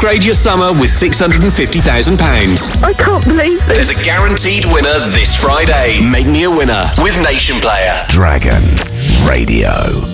Upgrade your summer with £650,000. I can't believe it. There's a guaranteed winner this Friday. Make me a winner with Nation Player. Dragon Radio.